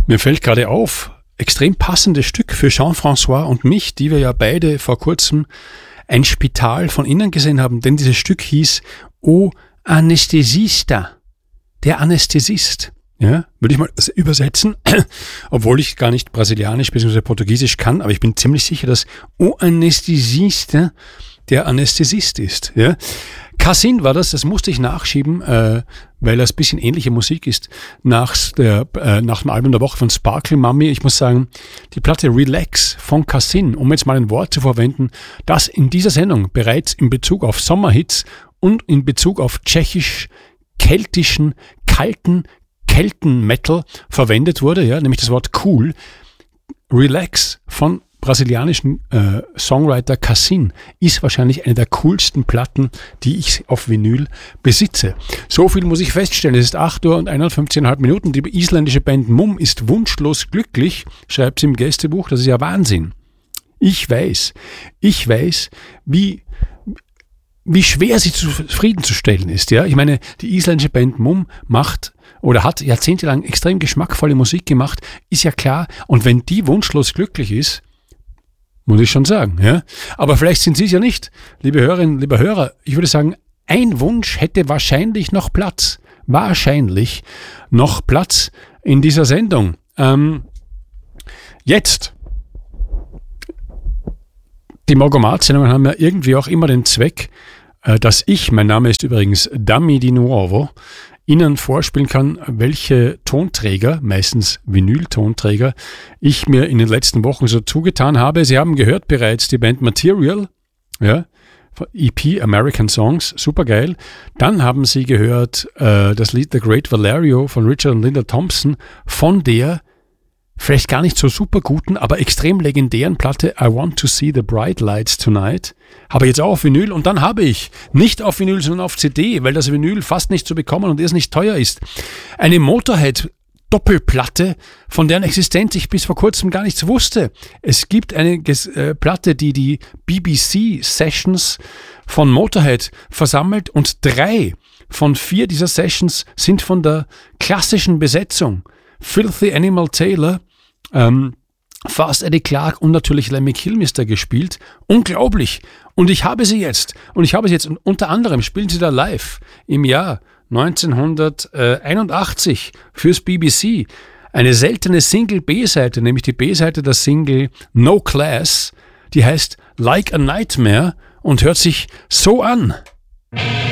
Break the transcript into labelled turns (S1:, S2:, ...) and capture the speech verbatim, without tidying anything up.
S1: Mir fällt gerade auf, extrem passendes Stück für Jean-François und mich, die wir ja beide vor kurzem ein Spital von innen gesehen haben, denn dieses Stück hieß O Anästhesista, der Anästhesist. Ja, würde ich mal übersetzen, obwohl ich gar nicht Brasilianisch bzw. Portugiesisch kann, aber ich bin ziemlich sicher, dass O Anästhesista der Anästhesist ist. Ja. Cassin war das, das musste ich nachschieben, äh, weil das ein bisschen ähnliche Musik ist, nach, der, äh, nach dem Album der Woche von Sparkle Mummy. Ich muss sagen, die Platte Relax von Cassin, um jetzt mal ein Wort zu verwenden, das in dieser Sendung bereits in Bezug auf Sommerhits und in Bezug auf tschechisch-keltischen, kalten Kelten-Metal verwendet wurde, ja, nämlich das Wort cool. Relax von brasilianischen äh, Songwriter Cassin ist wahrscheinlich eine der coolsten Platten, die ich auf Vinyl besitze. So viel muss ich feststellen. Es ist acht Uhr und einundfünfzig Komma fünf Minuten. Die isländische Band Mumm ist wunschlos glücklich, schreibt sie im Gästebuch. Das ist ja Wahnsinn. Ich weiß, ich weiß, wie wie schwer sie zufriedenzustellen ist. Ja, ich meine, die isländische Band Mumm macht oder hat jahrzehntelang extrem geschmackvolle Musik gemacht, ist ja klar. Und wenn die wunschlos glücklich ist, muss ich schon sagen, ja. Aber vielleicht sind Sie es ja nicht, liebe Hörerinnen, liebe Hörer. Ich würde sagen, ein Wunsch hätte wahrscheinlich noch Platz. Wahrscheinlich noch Platz in dieser Sendung. Ähm, jetzt. Die Mogomat-Sendungen haben ja irgendwie auch immer den Zweck, äh, dass ich, mein Name ist übrigens Dami Di Nuovo, Ihnen vorspielen kann, welche Tonträger, meistens Vinyl-Tonträger, ich mir in den letzten Wochen so zugetan habe. Sie haben gehört bereits die Band Material, ja, E P American Songs, supergeil. Dann haben Sie gehört äh, das Lied The Great Valerio von Richard und Linda Thompson von der vielleicht gar nicht so super guten, aber extrem legendären Platte I Want to See the Bright Lights Tonight. Habe jetzt auch auf Vinyl und dann habe ich, nicht auf Vinyl, sondern auf C D, weil das Vinyl fast nicht zu bekommen und es nicht teuer ist, eine Motorhead-Doppelplatte, von deren Existenz ich bis vor kurzem gar nichts wusste. Es gibt eine äh, Platte, die die B B C-Sessions von Motorhead versammelt und drei von vier dieser Sessions sind von der klassischen Besetzung. Filthy Animal Taylor, ähm, Fast Eddie Clarke und natürlich Lemmy Kilmister gespielt. Unglaublich. Und ich habe sie jetzt. Und ich habe sie jetzt. Und unter anderem spielen sie da live im Jahr neunzehnhunderteinundachtzig fürs B B C. Eine seltene Single-B-Seite, nämlich die B-Seite der Single No Class. Die heißt Like a Nightmare und hört sich so an.